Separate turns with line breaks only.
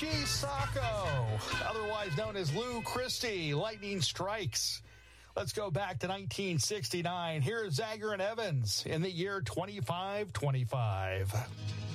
Sacco, otherwise known as Lou Christie, lightning strikes. Let's go back to 1969. Here's Zager and Evans in the year 2525.